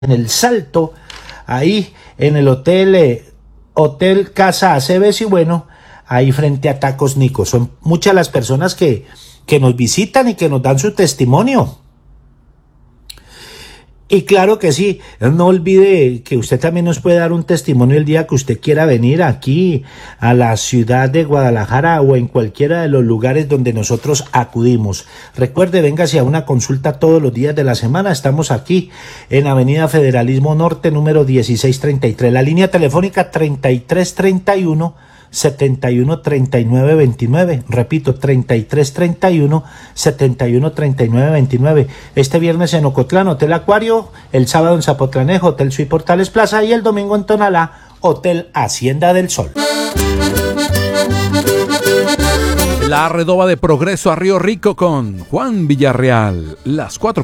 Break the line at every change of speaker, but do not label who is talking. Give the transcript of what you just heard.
en el Salto, ahí en el Hotel Casa Aceves y bueno, ahí frente a Tacos Nico. Son muchas las personas que nos visitan y que nos dan su testimonio. Y claro que sí, no olvide que usted también nos puede dar un testimonio el día que usted quiera venir aquí a la ciudad de Guadalajara o en cualquiera de los lugares donde nosotros acudimos. Recuerde, véngase a una consulta todos los días de la semana. Estamos aquí en Avenida Federalismo Norte, número 1633. La línea telefónica 3331-713929. Repito, 3331-713929. Este viernes en Ocotlán, Hotel Acuario. El sábado en Zapotlanejo, Hotel Suite Portales Plaza. Y el domingo en Tonalá, Hotel Hacienda del Sol.
La Redoba de Progreso a Río Rico con Juan Villarreal. Las 4